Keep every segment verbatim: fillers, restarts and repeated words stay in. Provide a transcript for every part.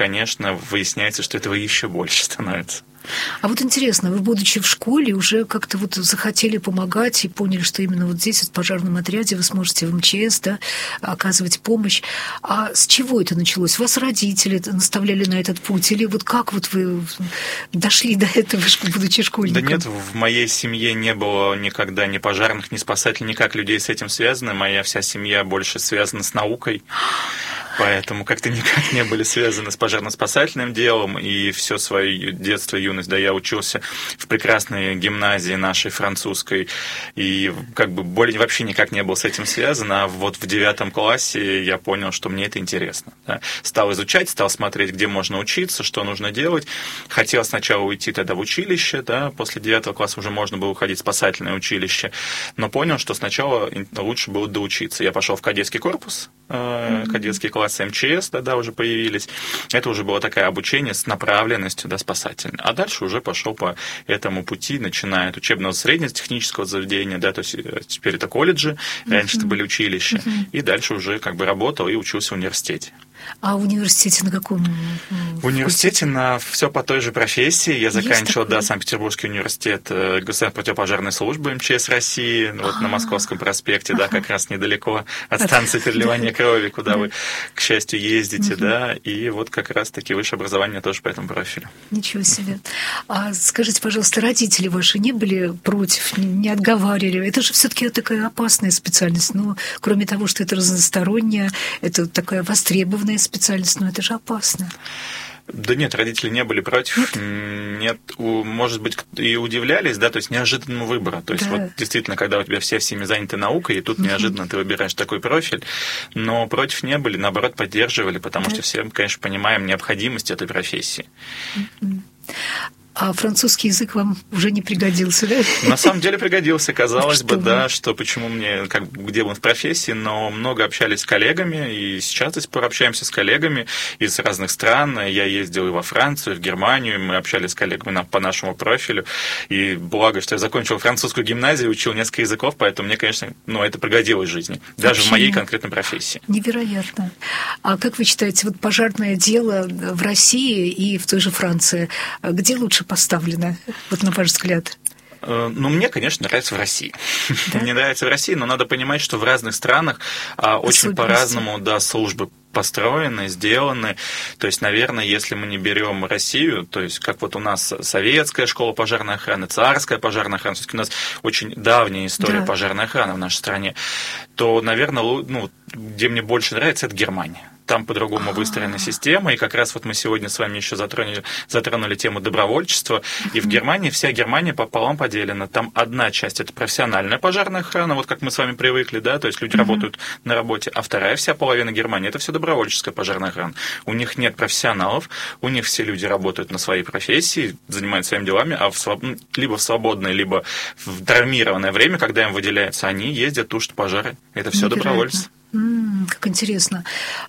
конечно, выясняется, что этого еще больше становится. А вот интересно, вы, будучи в школе, уже как-то вот захотели помогать и поняли, что именно вот здесь, в пожарном отряде, вы сможете в МЧС, да, оказывать помощь. А с чего это началось? Вас родители наставляли на этот путь? Или вот как вот вы дошли до этого, будучи школьником? Да нет, в моей семье не было никогда ни пожарных, ни спасателей, никак людей с этим связаны. Моя вся семья больше связана с наукой. Поэтому как-то никак не были связаны с пожарно-спасательным делом, и все свое детство и юность, да, я учился в прекрасной гимназии нашей французской, и как бы более вообще никак не был с этим связан, а вот в девятом классе я понял, что мне это интересно. Да. Стал изучать, стал смотреть, где можно учиться, что нужно делать. Хотел сначала уйти тогда в училище, да, после девятого класса уже можно было уходить в спасательное училище, но понял, что сначала лучше было доучиться. Я пошел в кадетский корпус, э, кадетский класс, классы МЧС тогда уже появились. Это уже было такое обучение с направленностью, да, спасательной. А дальше уже пошел по этому пути, начиная от учебного среднего-технического заведения, да, то есть теперь это колледжи, раньше это были училища, uh-huh. и дальше уже как бы работал и учился в университете. А в университете на каком? В университете на все по той же профессии. Я заканчивал, да, Санкт-Петербургский университет государственной противопожарной службы МЧС России, вот на Московском проспекте, да, как раз недалеко от станции переливания крови, куда вы, к счастью, ездите, да, и вот как раз-таки высшее образование тоже по этому профилю. Ничего себе. А скажите, пожалуйста, родители ваши не были против, не отговаривали? Это же все-таки такая опасная специальность, но кроме того, что это разносторонняя, это такая востребованная специальность, но это же опасно. Да нет, родители не были против, нет, нет может быть, и удивлялись, да, то есть неожиданному выбору. То есть да. вот действительно, когда у тебя все всеми заняты наукой, и тут uh-huh. неожиданно ты выбираешь такой профиль, но против не были, наоборот, поддерживали, потому да. что все, конечно, понимаем необходимость этой профессии. Uh-huh. А французский язык вам уже не пригодился, да? На самом деле пригодился, казалось что бы, вы? да, что почему мне, как, где мы в профессии, но много общались с коллегами, и сейчас до сих пор общаемся с коллегами из разных стран. Я ездил и во Францию, и в Германию, и мы общались с коллегами на, по нашему профилю, и благо, что я закончил французскую гимназию, учил несколько языков, поэтому мне, конечно, ну, это пригодилось в жизни, даже Вообще в моей конкретной профессии. Невероятно. А как вы считаете, вот пожарное дело в России и в той же Франции, где лучше поставлено, вот на ваш взгляд? Ну, мне, конечно, нравится в России. Да? Мне нравится в России, но надо понимать, что в разных странах очень по-разному, да, службы построены, сделаны. То есть, наверное, если мы не берем Россию, то есть, как вот у нас советская школа пожарной охраны, царская пожарная охрана, все-таки у нас очень давняя история да. пожарной охраны в нашей стране, то, наверное, ну, где мне больше нравится, это Германия. Там по-другому выстроена система, и как раз вот мы сегодня с вами еще затронули, затронули тему добровольчества, и в Германии вся Германия пополам поделена. Там одна часть – это профессиональная пожарная охрана, вот как мы с вами привыкли, да, то есть люди mm-hmm. работают на работе, а вторая вся половина Германии – это все добровольческая пожарная охрана. У них нет профессионалов, у них все люди работают на своей профессии, занимаются своими делами, а в своб... либо в свободное, либо в травмированное время, когда им выделяется, они ездят, тушат пожары. Это все добровольцы. М-м, как интересно.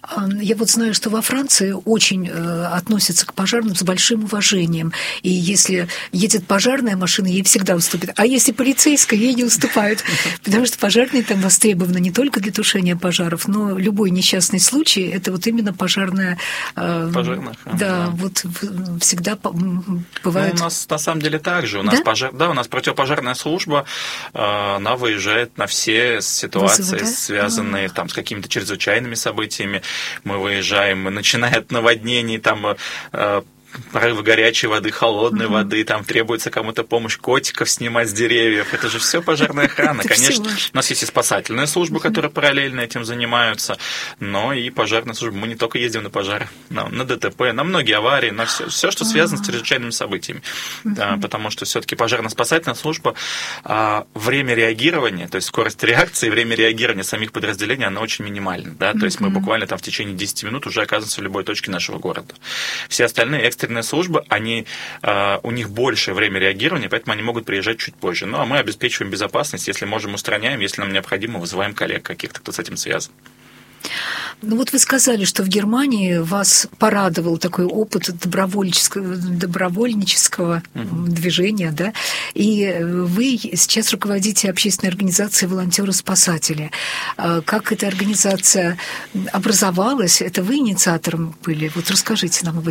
Я вот знаю, что во Франции очень э, относятся к пожарным с большим уважением. И если едет пожарная машина, ей всегда уступят. А если полицейская, ей не уступают. Потому что пожарные там востребованы не только для тушения пожаров, но любой несчастный случай – это вот именно пожарная... Э, пожарная охрана. Да, да, вот всегда бывает... Ну, у нас на самом деле так же. У нас, да? Пожар... да, у нас противопожарная служба, э, она выезжает на все ситуации, Вызовы, да? связанные там, с какими-то чрезвычайными событиями. Мы выезжаем, начиная от наводнений, там, э, порывы горячей воды, холодной mm-hmm. воды, там требуется кому-то помощь, котиков снимать с деревьев. Это же все пожарная охрана. Конечно, у нас есть и спасательная служба, которая параллельно этим занимаются, но и пожарная служба. Мы не только ездим на пожары, на, на ДТП, на многие аварии, на все, все что связано с чрезвычайными событиями. Mm-hmm. Да, потому что все-таки пожарно-спасательная служба, а, время реагирования, то есть скорость реакции, время реагирования самих подразделений, она очень минимальна. Да? То mm-hmm. есть мы буквально там в течение десяти минут уже оказываемся в любой точке нашего города. Все остальные экстренные экстренные службы, они, э, у них большее время реагирования, поэтому они могут приезжать чуть позже. Ну, а мы обеспечиваем безопасность, если можем, устраняем, если нам необходимо, вызываем коллег каких-то, кто с этим связан. Ну вот вы сказали, что в Германии вас порадовал такой опыт добровольческого, добровольнического mm-hmm. движения, да, и вы сейчас руководите общественной организацией «Волонтеры-спасатели». Как эта организация образовалась? Это вы инициатором были? Вот расскажите нам об этом.